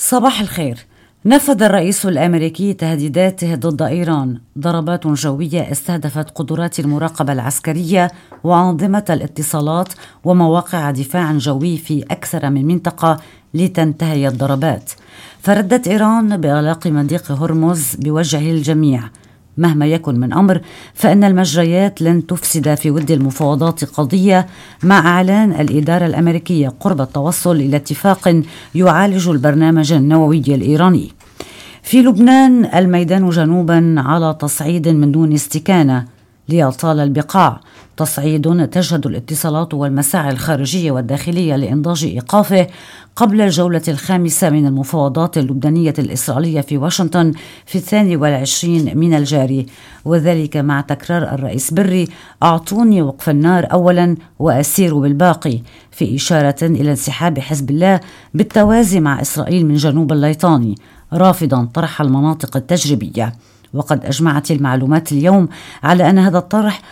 صباح الخير. نفذ الرئيس الأمريكي تهديداته ضد إيران. ضربات جوية استهدفت قدرات المراقبة العسكرية وأنظمة الاتصالات ومواقع دفاع جوي في أكثر من منطقة لتنتهي الضربات. فردت إيران بإغلاق مضيق هرمز بوجه الجميع. مهما يكن من أمر فإن المجريات لن تفسد في ود المفاوضات قضية، مع إعلان الإدارة الأمريكية قرب التوصل إلى اتفاق يعالج البرنامج النووي الإيراني. في لبنان الميدان جنوبا على تصعيد من دون استكانة ليطال البقاع، تصعيد تشهد الاتصالات والمساعي الخارجية والداخلية لإنضاج إيقافه قبل الجولة الخامسة من المفاوضات اللبنانية الإسرائيلية في واشنطن في 22 من الجاري، وذلك مع تكرار الرئيس بري: أعطوني وقف النار أولا وأسير بالباقي، في إشارة إلى انسحاب حزب الله بالتوازي مع إسرائيل من جنوب الليطاني، رافضا طرح المناطق التجريبية. وقد أجمعت المعلومات اليوم على أن هذا الطرح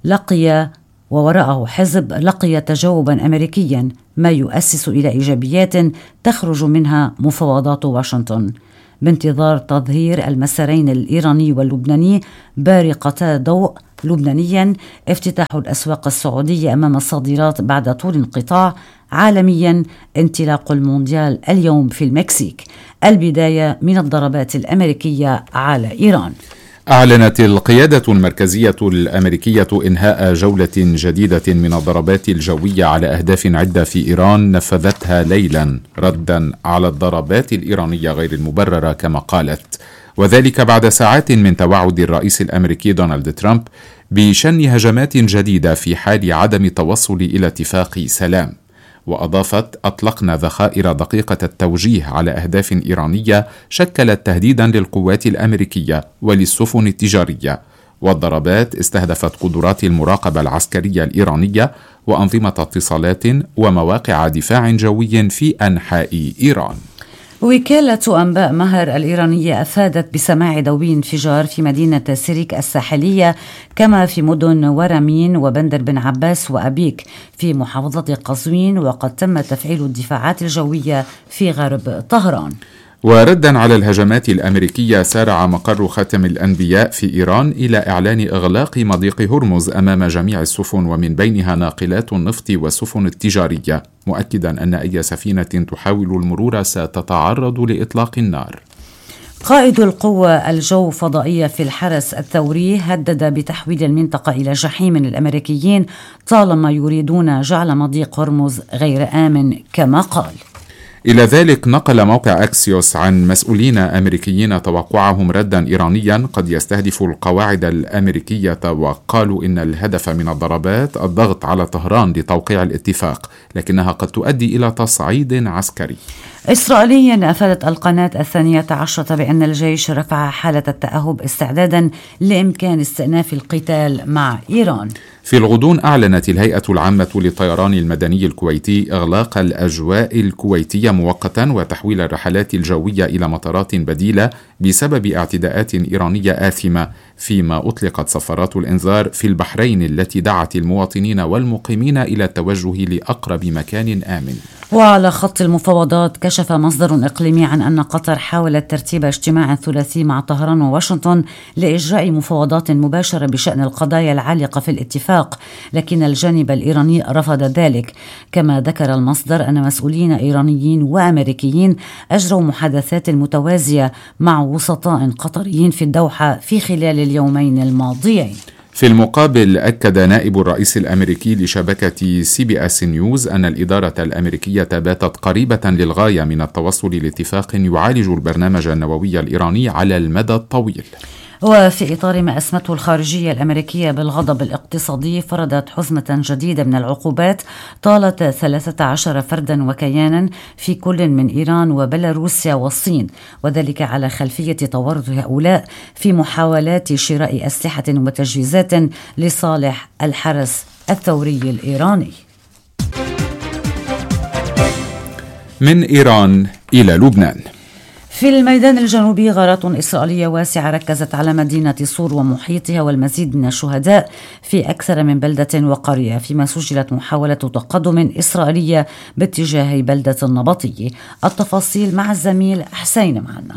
ووراءه حزب لقي تجاوبا أمريكيا، ما يؤسس إلى إيجابيات تخرج منها مفاوضات واشنطن. بانتظار تظهير المسارين الإيراني واللبناني بارقتا ضوء لبنانيا، افتتاح الأسواق السعودية أمام الصادرات بعد طول انقطاع، عالميا انطلاق المونديال اليوم في المكسيك، البداية من الضربات الأمريكية على إيران. أعلنت القيادة المركزية الأمريكية إنهاء جولة جديدة من الضربات الجوية على أهداف عدة في إيران نفذتها ليلا ردا على الضربات الإيرانية غير المبررة كما قالت، وذلك بعد ساعات من توعد الرئيس الأمريكي دونالد ترامب بشن هجمات جديدة في حال عدم التوصل إلى اتفاق سلام. وأضافت: أطلقنا ذخائر دقيقة التوجيه على أهداف إيرانية شكلت تهديدا للقوات الأمريكية وللسفن التجارية، والضربات استهدفت قدرات المراقبة العسكرية الإيرانية وأنظمة اتصالات ومواقع دفاع جوي في أنحاء إيران. وكالة أنباء مهر الإيرانية أفادت بسماع دوي انفجار في مدينة سيريك الساحلية، كما في مدن ورامين وبندر بن عباس وأبيك في محافظة قزوين، وقد تم تفعيل الدفاعات الجوية في غرب طهران. وردا على الهجمات الأمريكية، سارع مقر خاتم الأنبياء في إيران إلى إعلان إغلاق مضيق هرمز أمام جميع السفن ومن بينها ناقلات النفط والسفن التجارية، مؤكدا أن أي سفينة تحاول المرور ستتعرض لإطلاق النار. قائد القوة الجو فضائية في الحرس الثوري هدد بتحويل المنطقة إلى جحيم للأمريكيين طالما يريدون جعل مضيق هرمز غير آمن كما قال. إلى ذلك نقل موقع أكسيوس عن مسؤولين أمريكيين توقعهم ردا إيرانيا قد يستهدف القواعد الأمريكية، وقالوا إن الهدف من الضربات الضغط على طهران لتوقيع الاتفاق، لكنها قد تؤدي إلى تصعيد عسكري. إسرائيليا أفادت القناة 12 بأن الجيش رفع حالة التأهب استعدادا لإمكان استئناف القتال مع إيران. في الغضون أعلنت الهيئة العامة للطيران المدني الكويتي إغلاق الأجواء الكويتية مؤقتا وتحويل الرحلات الجوية إلى مطارات بديلة بسبب اعتداءات إيرانية آثمة، فيما أطلقت صفارات الإنذار في البحرين التي دعت المواطنين والمقيمين إلى التوجه لأقرب مكان آمن. وعلى خط المفاوضات، كشف مصدر إقليمي عن أن قطر حاولت ترتيب اجتماع ثلاثي مع طهران وواشنطن لإجراء مفاوضات مباشرة بشأن القضايا العالقة في الاتفاق، لكن الجانب الإيراني رفض ذلك. كما ذكر المصدر أن مسؤولين إيرانيين وأمريكيين أجروا محادثات متوازية مع وسطاء قطريين في الدوحة في خلال اليومين الماضيين. في المقابل، أكد نائب الرئيس الأمريكي لشبكة CBS نيوز أن الإدارة الأمريكية باتت قريبة للغاية من التوصل لاتفاق يعالج البرنامج النووي الإيراني على المدى الطويل. وفي إطار ما أسمته الخارجية الأمريكية بالغضب الاقتصادي، فرضت حزمة جديدة من العقوبات طالت 13 فردا وكيانا في كل من إيران وبيلاروسيا والصين، وذلك على خلفية تورط هؤلاء في محاولات شراء أسلحة وتجهيزات لصالح الحرس الثوري الإيراني. من إيران إلى لبنان. في الميدان الجنوبي غارات إسرائيلية واسعة ركزت على مدينة صور ومحيطها والمزيد من الشهداء في أكثر من بلدة وقرية، فيما سجلت محاولة تقدم إسرائيلية باتجاه بلدة النبطية. التفاصيل مع الزميل حسين معنا.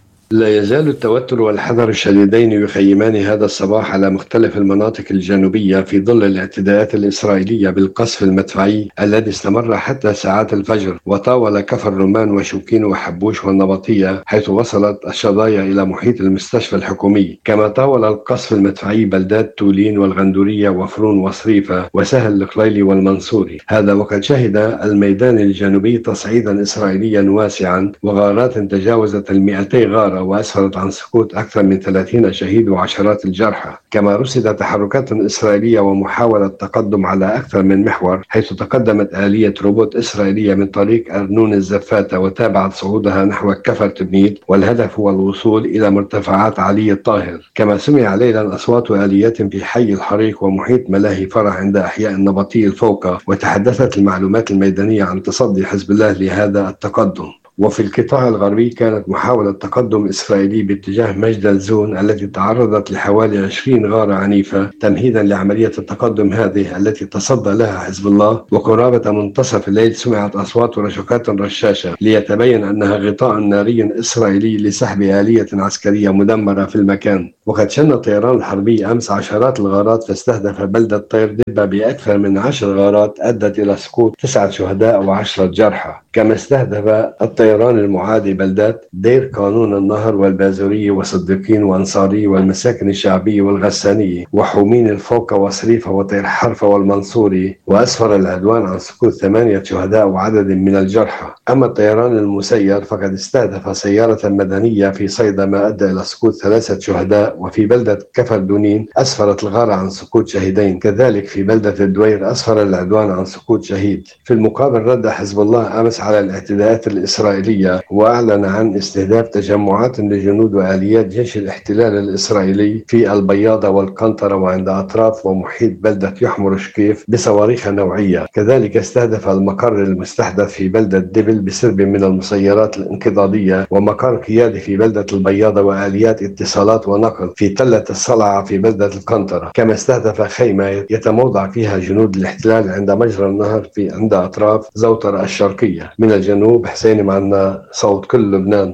لا يزال التوتر والحذر الشديدين يخيمان هذا الصباح على مختلف المناطق الجنوبية في ظل الاعتداءات الإسرائيلية بالقصف المدفعي الذي استمر حتى ساعات الفجر، وطاول كفر رمان وشوكين وحبوش والنبطية، حيث وصلت الشظايا إلى محيط المستشفى الحكومي. كما طاول القصف المدفعي بلدات تولين والغندورية وفرون وصريفة وسهل القليلي والمنصوري. هذا وقد شهد الميدان الجنوبي تصعيدا إسرائيليا واسعا وغارات تجاوزت 200 غارة، وأسفرت عن سقوط أكثر من 30 شهيد وعشرات الجرحى. كما رصدت تحركات إسرائيلية ومحاولة تقدم على أكثر من محور، حيث تقدمت آلية روبوت إسرائيلية من طريق أرنون الزفاتة وتابعت صعودها نحو كفر تبنيد، والهدف هو الوصول إلى مرتفعات علي الطاهر. كما سمع ليلا أصوات آليات في حي الحريق ومحيط ملاهي فرح عند أحياء النبطي الفوقة، وتحدثت المعلومات الميدانية عن تصدي حزب الله لهذا التقدم. وفي القطاع الغربي كانت محاولة تقدم إسرائيلي باتجاه مجدل زون التي تعرضت لحوالي 20 غارة عنيفة تمهيدا لعملية التقدم هذه التي تصدى لها حزب الله. وقرابة منتصف الليل سمعت أصوات ورشقات رشاشة ليتبين أنها غطاء ناري إسرائيلي لسحب آلية عسكرية مدمرة في المكان. وقد شن الطيران الحربي أمس عشرات الغارات فاستهدف بلدة طير دبة بأكثر من 10 غارات أدت إلى سقوط 9 شهداء و10 جرحى. كما استهدف الطيران المعادي بلدات دير قانون النهر والبازورية وصديقين وأنصاري والمساكن الشعبية والغسانية وحومين الفوقة وصريفة وطير حرفة والمنصوري، وأسفر العدوان عن سقوط 8 شهداء وعدد من الجرحى. أما الطيران المسير فقد استهدف سيارة مدنية في صيدا ما أدى إلى سقوط 3 شهداء. وفي بلدة كفر دونين أسفرت الغارة عن سقوط شهيدين. كذلك في بلدة الدوير أسفر العدوان عن سقوط شهيد. في المقابل رد حزب الله أمس على الاعتداءات الإسرائيلية وأعلن عن استهداف تجمعات لجنود وآليات جيش الاحتلال الإسرائيلي في البياضة والقنطرة وعند أطراف ومحيط بلدة يحمر شكيف بصواريخ نوعية. كذلك استهدف المقر المستحدث في بلدة دبل بسرب من المسيرات الانقضاضية ومقر قيادي في بلدة البياضة وآليات اتصالات ونقل في تلة الصلعة في بلدة القنطرة. كما استهدف خيمة يتموضع فيها جنود الاحتلال عند مجرى النهر في عند أطراف زوطر الشرقية. من الجنوب حسين معنا صوت كل لبنان.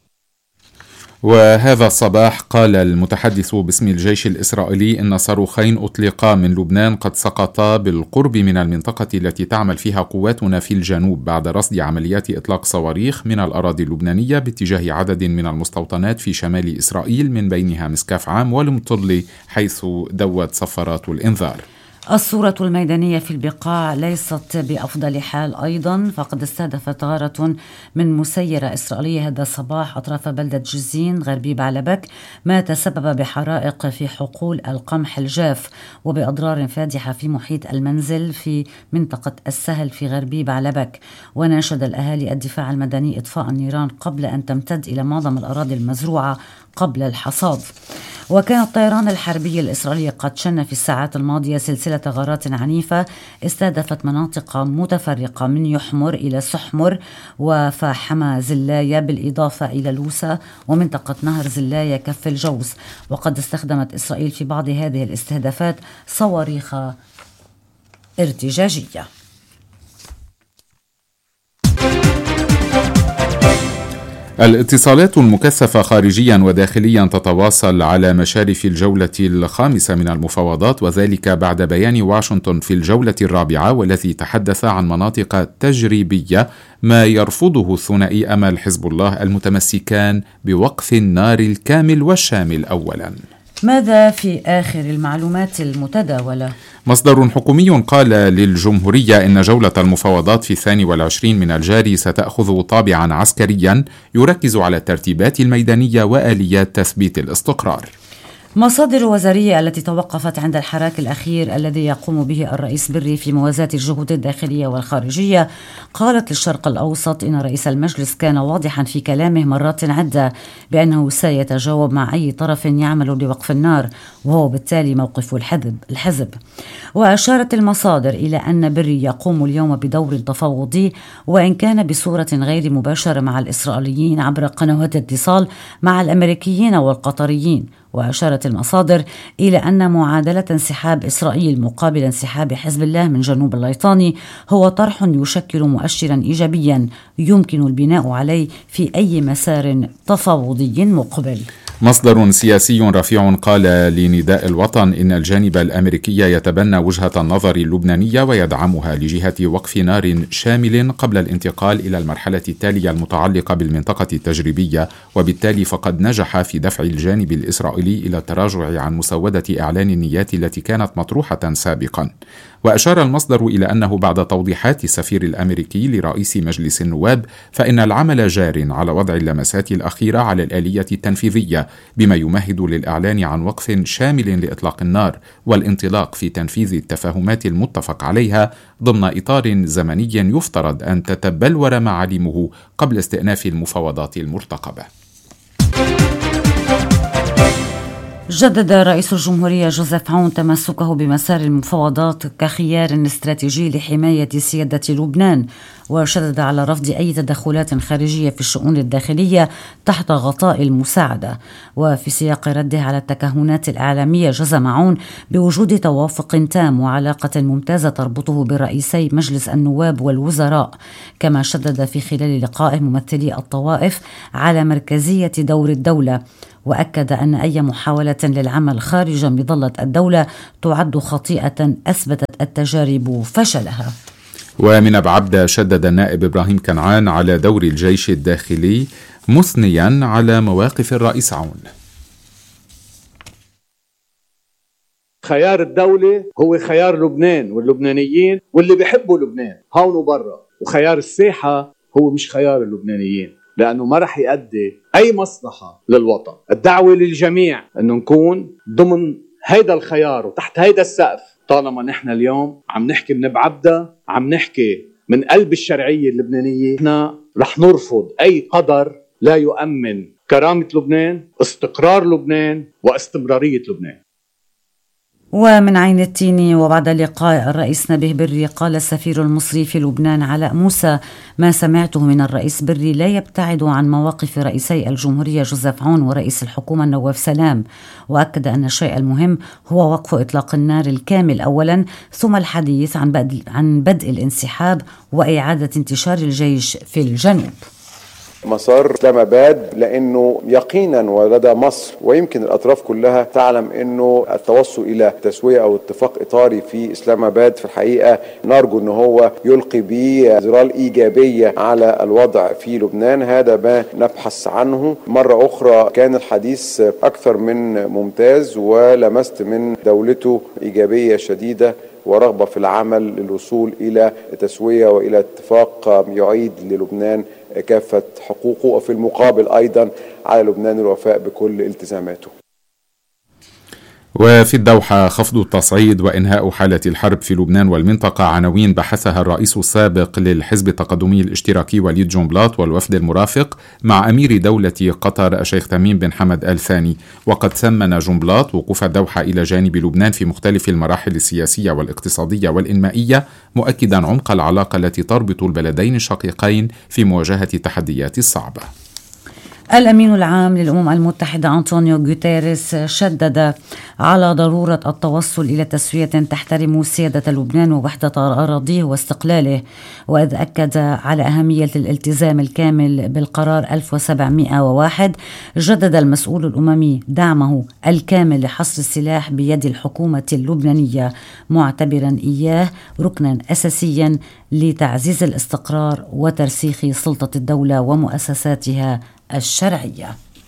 وهذا الصباح قال المتحدث باسم الجيش الإسرائيلي إن صاروخين أطلقا من لبنان قد سقطا بالقرب من المنطقة التي تعمل فيها قواتنا في الجنوب بعد رصد عمليات إطلاق صواريخ من الأراضي اللبنانية باتجاه عدد من المستوطنات في شمال إسرائيل، من بينها مسكاف عام والمطلي حيث دوت صفارات الإنذار. الصورة الميدانية في البقاع ليست بأفضل حال أيضا، فقد استهدفت غارة من مسيرة إسرائيلية هذا الصباح أطراف بلدة جزين غربي بعلبك ما تسبب بحرائق في حقول القمح الجاف وبأضرار فادحة في محيط المنزل في منطقة السهل في غربي بعلبك. وناشد الأهالي الدفاع المدني إطفاء النيران قبل أن تمتد إلى معظم الأراضي المزروعة قبل الحصاد. وكان الطيران الحربي الإسرائيلي قد شن في الساعات الماضية سلسلة غارات عنيفة استهدفت مناطق متفرقة من يحمر إلى سحمر وفاحمة زلاية بالإضافة إلى لوسا ومنطقة نهر زلاية كف الجوز. وقد استخدمت إسرائيل في بعض هذه الاستهدافات صواريخ ارتجاجية. الاتصالات المكثفة خارجيا وداخليا تتواصل على مشارف الجولة الخامسة من المفاوضات، وذلك بعد بيان واشنطن في الجولة الرابعة والذي تحدث عن مناطق تجريبية ما يرفضه الثنائي أمل حزب الله المتمسكان بوقف النار الكامل والشامل. أولا، ماذا في آخر المعلومات المتداولة؟ مصدر حكومي قال للجمهورية إن جولة المفاوضات في 22 من الجاري ستأخذ طابعا عسكريا يركز على الترتيبات الميدانية وآليات تثبيت الاستقرار. مصادر وزارية التي توقفت عند الحراك الأخير الذي يقوم به الرئيس بري في موازاة الجهود الداخلية والخارجية قالت للشرق الأوسط إن رئيس المجلس كان واضحا في كلامه مرات عدة بأنه سيتجاوب مع أي طرف يعمل لوقف النار، وهو بالتالي موقف الحزب. وأشارت المصادر إلى أن بري يقوم اليوم بدور تفاوضي وإن كان بصورة غير مباشرة مع الإسرائيليين عبر قنوات اتصال مع الأمريكيين والقطريين. وأشارت المصادر إلى أن معادلة انسحاب إسرائيل مقابل انسحاب حزب الله من جنوب الليطاني هو طرح يشكل مؤشرا إيجابيا يمكن البناء عليه في أي مسار تفاوضي مقبل. مصدر سياسي رفيع قال لنداء الوطن إن الجانب الأمريكي يتبنى وجهة النظر اللبنانية ويدعمها لجهة وقف نار شامل قبل الانتقال إلى المرحلة التالية المتعلقة بالمنطقة التجريبية، وبالتالي فقد نجح في دفع الجانب الإسرائيلي إلى التراجع عن مسودة إعلان النيات التي كانت مطروحة سابقا. وأشار المصدر إلى أنه بعد توضيحات السفير الأمريكي لرئيس مجلس النواب فإن العمل جار على وضع اللمسات الأخيرة على الآلية التنفيذية بما يمهد للإعلان عن وقف شامل لإطلاق النار والانطلاق في تنفيذ التفاهمات المتفق عليها ضمن إطار زمني يفترض أن تتبلور معالمه قبل استئناف المفاوضات المرتقبة. جدد رئيس الجمهورية جوزيف عون تمسكه بمسار المفاوضات كخيار استراتيجي لحماية سيادة لبنان، وشدد على رفض أي تدخلات خارجية في الشؤون الداخلية تحت غطاء المساعدة. وفي سياق رده على التكهنات الإعلامية جزم عون بوجود توافق تام وعلاقة ممتازة تربطه برئيسي مجلس النواب والوزراء، كما شدد في خلال لقائه ممثلي الطوائف على مركزية دور الدولة، وأكد أن أي محاولة للعمل خارج مظلة الدولة تعد خطيئة أثبتت التجارب فشلها. ومن أبو عبدة شدد النائب إبراهيم كنعان على دور الجيش الداخلي مثنيا على مواقف الرئيس عون. خيار الدولة هو خيار لبنان واللبنانيين واللي بيحبوا لبنان هون وبرا، وخيار الساحة هو مش خيار اللبنانيين، لأنه ما رح يؤدي أي مصلحة للوطن. الدعوة للجميع أنه نكون ضمن هيدا الخيار وتحت هيدا السقف. طالما نحن اليوم عم نحكي من بعبدة، عم نحكي من قلب الشرعية اللبنانية، نحن رح نرفض أي قدر لا يؤمن كرامة لبنان، استقرار لبنان، واستمرارية لبنان. ومن عين التين وبعد لقاء الرئيس نبيه بري قال السفير المصري في لبنان علاء موسى: ما سمعته من الرئيس بري لا يبتعد عن مواقف رئيسي الجمهورية جوزيف عون ورئيس الحكومة نواف سلام، وأكد أن الشيء المهم هو وقف إطلاق النار الكامل أولا، ثم الحديث عن بدء الانسحاب وإعادة انتشار الجيش في الجنوب. مسار إسلام آباد، لأنه يقينا ولدى مصر ويمكن الأطراف كلها تعلم أنه التوصل إلى تسوية أو اتفاق إطاري في إسلام آباد في الحقيقة نرجو أنه هو يلقي بظلال إيجابية على الوضع في لبنان. هذا ما نبحث عنه. مرة أخرى كان الحديث أكثر من ممتاز، ولمست من دولته إيجابية شديدة ورغبة في العمل للوصول إلى تسوية وإلى اتفاق يعيد للبنان كافة حقوقه، وفي المقابل أيضا على لبنان الوفاء بكل التزاماته. وفي الدوحة خفض التصعيد وإنهاء حالة الحرب في لبنان والمنطقة، عناوين بحثها الرئيس السابق للحزب التقدمي الاشتراكي وليد جنبلاط والوفد المرافق مع أمير دولة قطر الشيخ تميم بن حمد آل ثاني. وقد ثمن جنبلاط وقوف الدوحة إلى جانب لبنان في مختلف المراحل السياسية والاقتصادية والإنمائية، مؤكدا عمق العلاقة التي تربط البلدين الشقيقين في مواجهة التحديات الصعبة. الأمين العام للأمم المتحدة أنطونيو غوتيريس شدد على ضرورة التوصل إلى تسوية تحترم سيادة لبنان ووحدة أراضيه واستقلاله، وإذ أكد على أهمية الالتزام الكامل بالقرار 1701. جدد المسؤول الأممي دعمه الكامل لحصر السلاح بيد الحكومة اللبنانية، معتبرا إياه ركنا أساسيا لتعزيز الاستقرار وترسيخ سلطة الدولة ومؤسساتها الشرعية.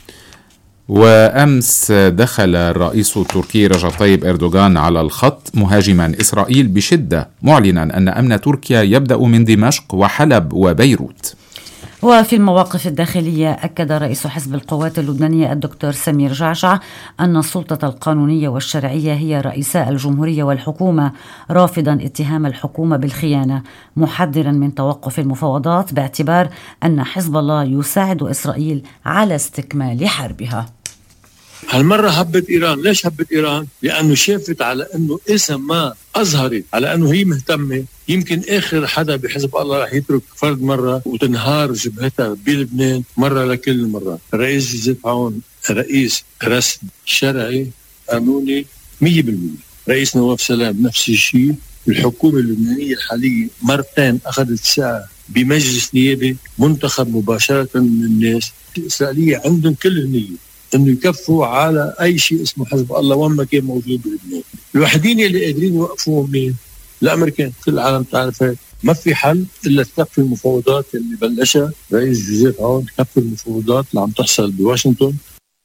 وأمس دخل الرئيس التركي رجب طيب إردوغان على الخط مهاجما إسرائيل بشدة، معلنا أن أمن تركيا يبدأ من دمشق وحلب وبيروت. وفي المواقف الداخلية أكد رئيس حزب القوات اللبنانية الدكتور سمير جعجع أن السلطة القانونية والشرعية هي رئيساء الجمهورية والحكومة، رافضا اتهام الحكومة بالخيانة، محذرا من توقف المفاوضات باعتبار أن حزب الله يساعد إسرائيل على استكمال حربها. هالمرة هبت إيران. ليش هبت إيران؟ لأنه شافت على أنه اسم ما أظهرت على أنه هي مهتمة، يمكن آخر حدا بحزب الله رح يترك فرد مرة وتنهار جبهتها بلبنان مرة لكل المرات. الرئيس جوزيف عون رئيس رسمي شرعي قانوني 100%. رئيس نواف سلام نفس الشيء. الحكومة اللبنانية الحالية مرتين أخذت ساعة بمجلس نيابي منتخب مباشرة من الناس. الإسرائيلية عندهم كل النية انه يكفوا على اي شيء اسمه حزب الله وين ما كان موجود بلبنان. الوحيدين اللي قادرين يوقفوهم مين؟ الامريكان. كل العالم تعرف هيك. ما في حل الا تكفي المفاوضات اللي بلشها رئيس جوزيف عون، تكفي المفاوضات اللي عم تحصل بواشنطن.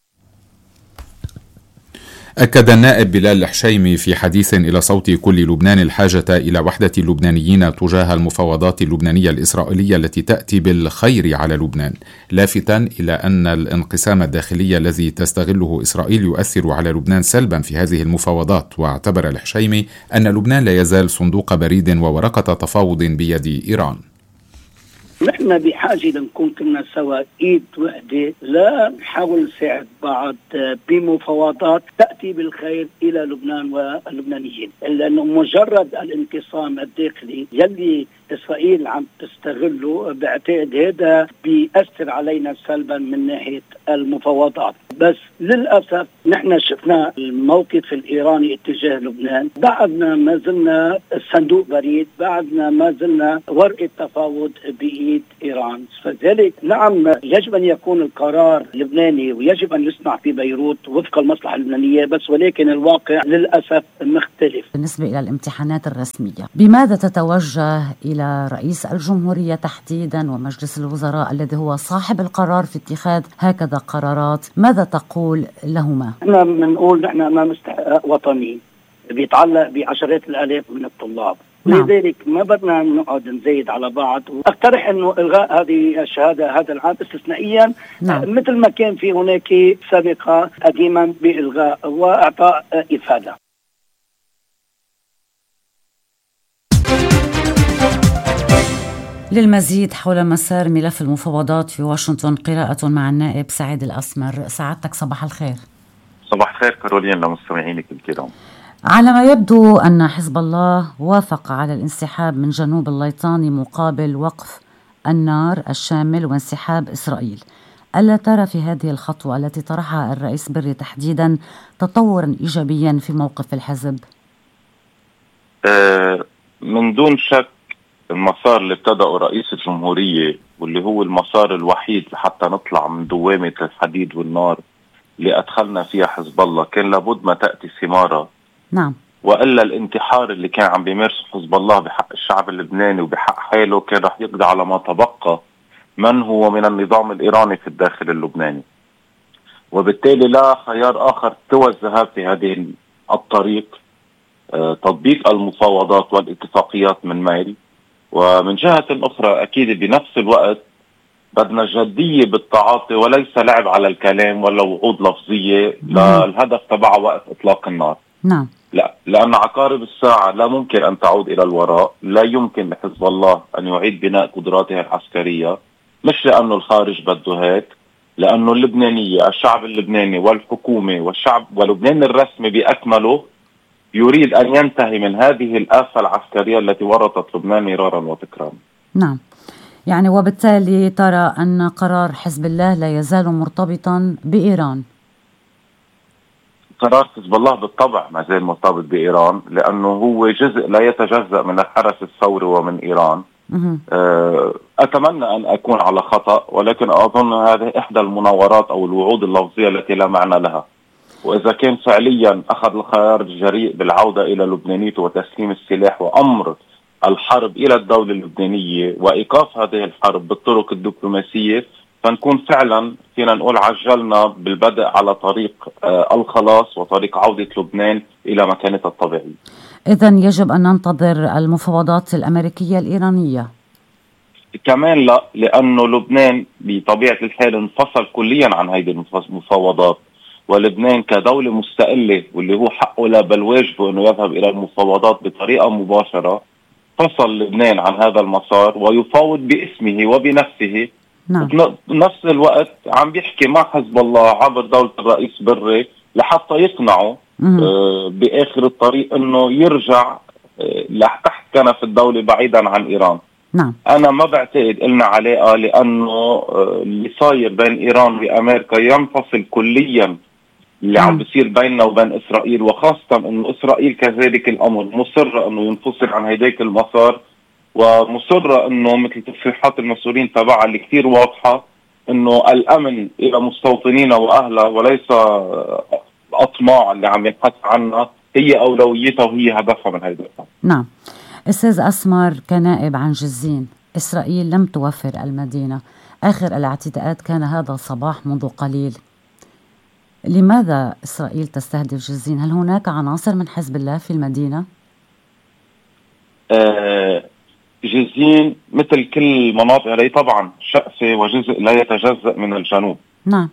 أكد النائب بلال الحشيمي في حديث إلى صوت كل لبنان الحاجة إلى وحدة اللبنانيين تجاه المفاوضات اللبنانية الإسرائيلية التي تأتي بالخير على لبنان، لافتا إلى أن الانقسام الداخلي الذي تستغله إسرائيل يؤثر على لبنان سلبا في هذه المفاوضات. واعتبر الحشيمي أن لبنان لا يزال صندوق بريد وورقة تفاوض بيد إيران. نحن بحاجة لنكون كلنا سوا ايد وحدة، لا نحاول نساعد بعض بمفاوضات تأتي بالخير إلى لبنان واللبنانيين، لأنه مجرد الانقسام الداخلي يلي إسرائيل عم تستغله بعتقد هذا بيأثر علينا سلبا من ناحية المفاوضات. بس للأسف نحن شفنا الموقف الإيراني اتجاه لبنان، بعدنا ما زلنا صندوق بريد، بعدنا ما زلنا ورقة تفاوض بإيد إيران. فذلك نعم يجب أن يكون القرار لبناني ويجب أن يصنع في بيروت وفق المصلحة اللبنانية، بس ولكن الواقع للأسف مختلف. بالنسبة إلى الامتحانات الرسمية، بماذا تتوجه إلى رئيس الجمهورية تحديدا ومجلس الوزراء الذي هو صاحب القرار في اتخاذ هكذا قرارات؟ ماذا تقول لهما؟ احنا بنقول نحن امام استحقاق وطني بيتعلق بعشرات الالاف من الطلاب. نعم. لذلك ما بدنا نقعد نزيد على بعض. واقترح انه الغاء هذه الشهاده هذا العام استثنائيا. نعم. مثل ما كان في هناك سابقه قديما بالغاء واعطاء افاده. للمزيد حول مسار ملف المفاوضات في واشنطن قراءة مع النائب سعيد الأسمر. سعادتك صباح الخير. صباح الخير كارولين لمستمعينك الكرام. على ما يبدو أن حزب الله وافق على الانسحاب من جنوب الليطاني مقابل وقف النار الشامل وانسحاب إسرائيل. ألا ترى في هذه الخطوة التي طرحها الرئيس بري تحديدا تطورا إيجابيا في موقف الحزب؟ من دون شك المسار اللي ابتدأه رئيس الجمهورية واللي هو المسار الوحيد لحتى نطلع من دوامة الحديد والنار اللي أدخلنا فيها حزب الله كان لابد ما تأتي ثمارة. نعم. وإلا الانتحار اللي كان عم بيمارسه حزب الله بحق الشعب اللبناني وبحق حاله كان رح يقضي على ما تبقى من هو من النظام الإيراني في الداخل اللبناني، وبالتالي لا خيار آخر سوى الذهاب في هذه الطريق، تطبيق المفاوضات والاتفاقيات من ميل. ومن جهة أخرى أكيد بنفس الوقت بدنا جدية بالتعاطي وليس لعب على الكلام ولا وعود لفظية للهدف تبع وقت إطلاق النار. نعم. لا، لأن عقارب الساعة لا ممكن أن تعود إلى الوراء. لا يمكن لحزب الله أن يعيد بناء قدراته العسكرية، مش لأنه الخارج بده هيك، لأنه اللبنانية الشعب اللبناني والحكومة والشعب ولبنان الرسمي بأكمله يريد أن ينتهي من هذه الآفة العسكرية التي ورطت لبنان مرارا وتكرارا. نعم، يعني وبالتالي ترى أن قرار حزب الله لا يزال مرتبطا بإيران. قرار حزب الله بالطبع ما زال مرتبط بإيران، لأنه هو جزء لا يتجزأ من الحرس الثوري ومن إيران. أتمنى أن أكون على خطأ، ولكن أظن هذه إحدى المناورات أو الوعود اللفظية التي لا معنى لها. وإذا كان فعليا أخذ الخيار الجريء بالعودة إلى لبنانيته وتسليم السلاح وأمر الحرب إلى الدولة اللبنانية وإيقاف هذه الحرب بالطرق الدبلوماسية، فنكون فعلا فينا نقول عجلنا بالبدء على طريق الخلاص وطريق عودة لبنان إلى مكانتها الطبيعية. إذن يجب أن ننتظر المفاوضات الأمريكية الإيرانية. كمان لا، لأنه لبنان بطبيعة الحال انفصل كليا عن هذه المفاوضات، ولبنان كدولة مستقلة واللي هو حقه لا بل واجبه أنه يذهب إلى المفاوضات بطريقة مباشرة، فصل لبنان عن هذا المسار ويفاوض باسمه وبنفسه. بنفس الوقت عم بيحكي مع حزب الله عبر دولة الرئيس بري لحتى يقنعوا بآخر الطريق أنه يرجع لتحت كنف الدولة بعيدا عن إيران. أنا ما بعتقد إلنا علاقة، لأنه اللي صاير بين إيران وأمريكا ينفصل كليا اللي عم بيصير بيننا وبين إسرائيل، وخاصة أنه إسرائيل كذلك الأمر مصرة أنه ينفصل عن هيداك المسار، ومصرة أنه مثل تصريحات المسؤولين تبعها اللي كتير واضحة أنه الأمن إلى مستوطنين وأهلها وليس أطماع اللي عم ينحكى عنها هي أولويتها وهي هدفها من هيدا. نعم. أستاذ أسمر، كنائب عن جزين، إسرائيل لم توفر المدينة، آخر الاعتداءات كان هذا الصباح منذ قليل. لماذا إسرائيل تستهدف جزين؟ هل هناك عناصر من حزب الله في المدينة؟ جزين مثل كل مناطق هي طبعا شقفة وجزء لا يتجزأ من الجنوب. نعم.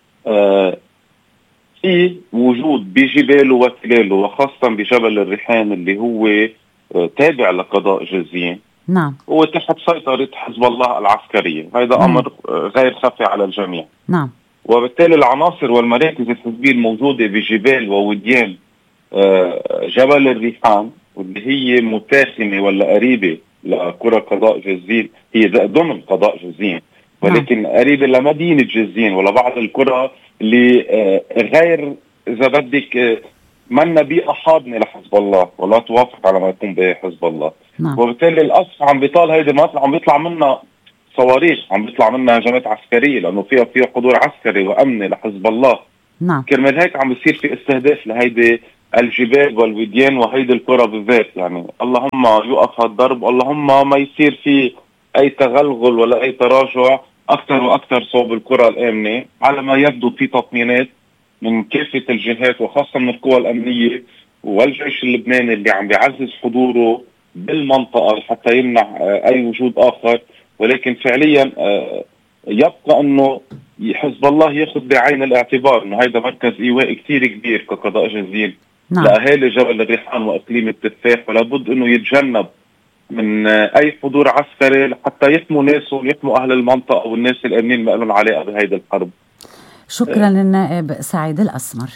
في وجود بجباله وتلاله، وخاصة بجبل الريحان اللي هو تابع لقضاء جزين. نعم. هو تحت سيطرة حزب الله العسكرية، هذا أمر غير خفي على الجميع. نعم. وبالتالي العناصر والمراكز الحزبية الموجودة بجبال ووديان جبل الريحان واللي هي متاخمة ولا قريبة لقرى قضاء جزين، هي ضمن قضاء جزين ولكن قريبة لمدينة جزين ولا بعض القرى اللي غير إذا بدك منا بيئة حاضنة لحزب الله ولا توافق على ما يقوم به حزب الله. وبالتالي الأسف عم بيطال هيدا المناطق، عم بيطلع منها صواريخ، عم بيطلع منها هجمات عسكرية لأنه فيها حضور عسكري وأمني لحزب الله. كرمال هيك عم بيصير في استهداف لهيدي الجبال والوديان وهيدي القرى بالذات. يعني اللهم يوقف هالضرب، اللهم ما يصير في أي تغلغل ولا أي تراجع أكثر وأكثر صوب القرى الآمنة. على ما يبدو في تطمينات من كافة الجهات وخاصة من القوى الأمنية والجيش اللبناني اللي عم بيعزز حضوره بالمنطقة حتى يمنع أي وجود آخر، ولكن فعليا يبقى أنه حزب الله ياخذ بعين الاعتبار أنه هيدا مركز إيواء كتير كبير كقضاء جزين لأهالي جبل الريحان وإقليم التفاح، ولا بد أنه يتجنب من أي حضور عسكري حتى يحموا ناسه ويحموا أهل المنطقة والناس الآمنين ما لهم علاقة بهيدا الحرب. شكرا للنائب سعيد الأسمر.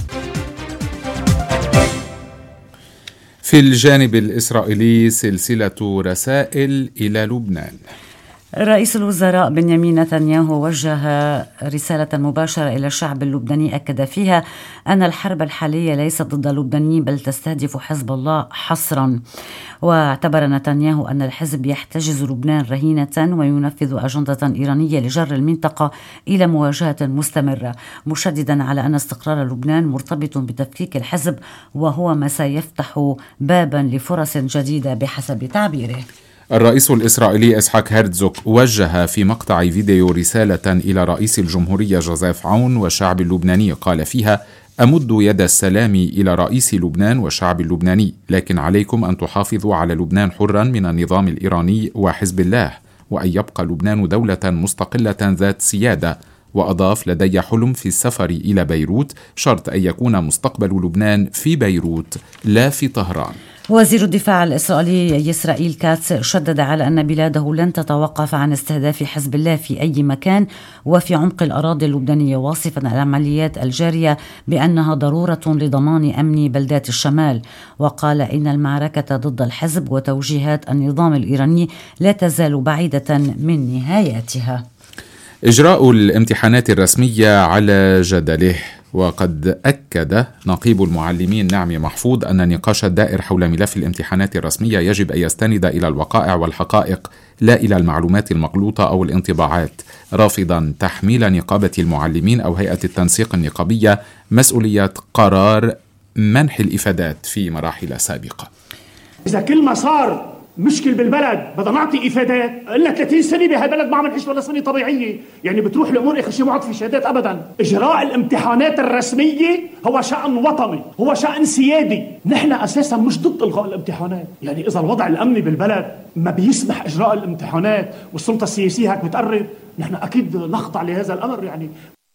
في الجانب الإسرائيلي سلسلة رسائل إلى لبنان. رئيس الوزراء بنيامين نتنياهو وجه رسالة مباشرة إلى الشعب اللبناني أكد فيها أن الحرب الحالية ليست ضد اللبنانيين بل تستهدف حزب الله حصرا. واعتبر نتنياهو أن الحزب يحتجز لبنان رهينة وينفذ أجندة إيرانية لجر المنطقة إلى مواجهة مستمرة، مشددا على أن استقرار لبنان مرتبط بتفكيك الحزب وهو ما سيفتح بابا لفرص جديدة بحسب تعبيره. الرئيس الإسرائيلي إسحاق هرتزوغ وجه في مقطع فيديو رسالة إلى رئيس الجمهورية جوزيف عون والشعب اللبناني، قال فيها: أمد يد السلام إلى رئيس لبنان والشعب اللبناني، لكن عليكم أن تحافظوا على لبنان حرا من النظام الإيراني وحزب الله، وأن يبقى لبنان دولة مستقلة ذات سيادة. وأضاف: لدي حلم في السفر إلى بيروت، شرط أن يكون مستقبل لبنان في بيروت لا في طهران. وزير الدفاع الإسرائيلي إسرائيل كاتس شدد على أن بلاده لن تتوقف عن استهداف حزب الله في أي مكان وفي عمق الأراضي اللبنانية، واصفا العمليات الجارية بأنها ضرورة لضمان أمن بلدات الشمال. وقال إن المعركة ضد الحزب وتوجيهات النظام الإيراني لا تزال بعيدة من نهايتها. إجراء الامتحانات الرسمية على جدله. وقد أكد نقيب المعلمين نعمي محفوظ أن النقاش الدائر حول ملف الامتحانات الرسمية يجب أن يستند إلى الوقائع والحقائق لا إلى المعلومات المغلوطة أو الانطباعات، رافضا تحميل نقابة المعلمين أو هيئة التنسيق النقابية مسؤولية قرار منح الإفادات في مراحل سابقة. إذا كل ما صار مشكل بالبلد بدنا نعطي افادات. قلنا 30 سنه بهالبلد ما عم نعيش ولا سنه طبيعيه، يعني بتروح الامور اخر شيء ما عاد في شهادات ابدا. اجراء الامتحانات الرسميه هو شأن وطني، هو شأن سيادي. نحن اساسا مش ضد الغاء الامتحانات، يعني اذا الوضع الامني بالبلد ما بيسمح اجراء الامتحانات والسلطه السياسيه هيك بتقرر، نحن اكيد نخضع لهذا الامر يعني.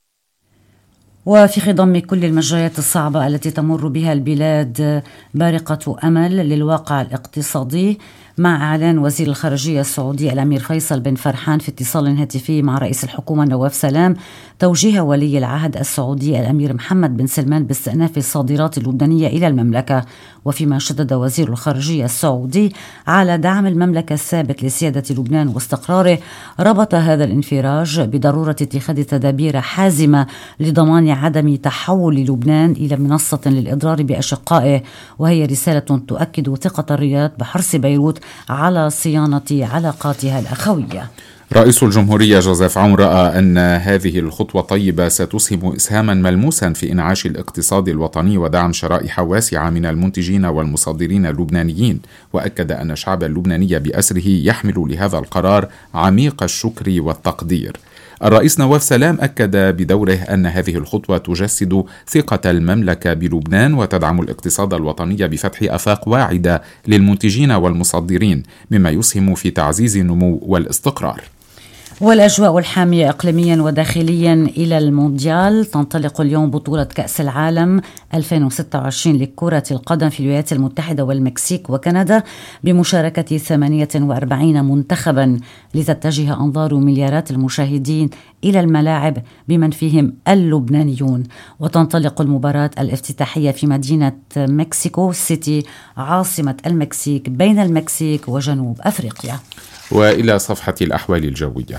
وفي خضم كل المجريات الصعبة التي تمر بها البلاد بارقة أمل للواقع الاقتصادي، مع إعلان وزير الخارجية السعودي الأمير فيصل بن فرحان في اتصال هاتفي مع رئيس الحكومة نواف سلام توجيه ولي العهد السعودي الأمير محمد بن سلمان باستئناف الصادرات اللبنانية إلى المملكة. وفيما شدد وزير الخارجية السعودي على دعم المملكة الثابت لسيادة لبنان واستقراره، ربط هذا الانفراج بضرورة اتخاذ تدابير حازمة لضمان عدم تحول لبنان إلى منصة للإضرار بأشقائه، وهي رسالة تؤكد ثقة الرياض بحرص بيروت على صيانة علاقاتها الأخوية. رئيس الجمهورية جوزيف عون رأى أن هذه الخطوة طيبة ستسهم إسهاما ملموسا في إنعاش الاقتصاد الوطني ودعم شرائح واسعة من المنتجين والمصدرين اللبنانيين، وأكد أن الشعب اللبناني بأسره يحمل لهذا القرار عميق الشكر والتقدير. الرئيس نواف سلام أكد بدوره أن هذه الخطوة تجسد ثقة المملكة بلبنان وتدعم الاقتصاد الوطني بفتح آفاق واعدة للمنتجين والمصدرين، مما يسهم في تعزيز النمو والاستقرار. والأجواء الحامية إقليميا وداخليا إلى المونديال. تنطلق اليوم بطولة كأس العالم 2026 لكرة القدم في الولايات المتحدة والمكسيك وكندا بمشاركة 48 منتخبا، لتتجه أنظار مليارات المشاهدين إلى الملاعب بمن فيهم اللبنانيون. وتنطلق المباراة الافتتاحية في مدينة مكسيكو سيتي عاصمة المكسيك بين المكسيك وجنوب أفريقيا. وإلى صفحة الأحوال الجوية.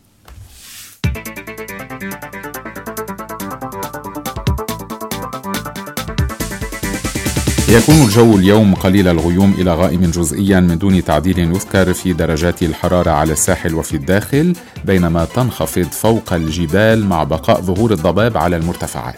يكون الجو اليوم قليل الغيوم إلى غائم جزئيا من دون تعديل يذكر في درجات الحرارة على الساحل وفي الداخل، بينما تنخفض فوق الجبال مع بقاء ظهور الضباب على المرتفعات.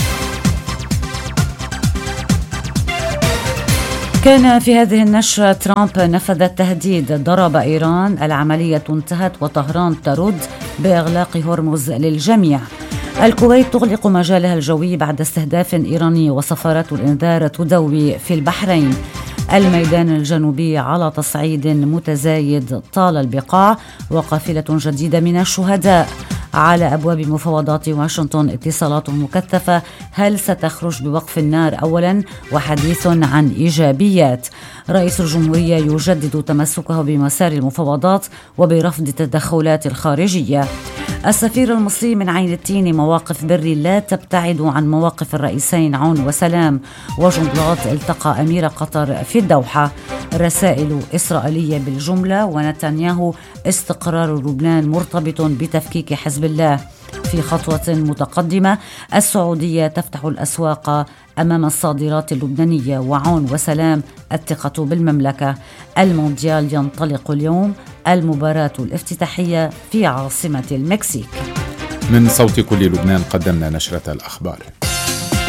كان في هذه النشرة ترامب نفذ التهديد، ضرب إيران، العملية انتهت وطهران ترد بإغلاق هرمز للجميع. الكويت تغلق مجالها الجوي بعد استهداف إيراني، وسفارات الإنذار تدوي في البحرين. الميدان الجنوبي على تصعيد متزايد طال البقاع، وقافلة جديدة من الشهداء. على أبواب مفاوضات واشنطن اتصالات مكثفة، هل ستخرج بوقف النار أولا؟ وحديث عن إيجابيات. رئيس الجمهورية يجدد تمسكه بمسار المفاوضات وبرفض التدخلات الخارجية. السفير المصري من عين التين، مواقف بري لا تبتعد عن مواقف الرئيسين عون وسلام. وجنبلاط التقى أمير قطر في الدوحة. رسائل إسرائيلية بالجملة، ونتنياهو استقرار لبنان مرتبط بتفكيك حزب الله. في خطوة متقدمة، السعودية تفتح الأسواق أمام الصادرات اللبنانية، وعون وسلام الثقة بالمملكة. المونديال ينطلق اليوم، المباراة الافتتاحية في عاصمة المكسيك. من صوت كل لبنان قدمنا نشرة الأخبار.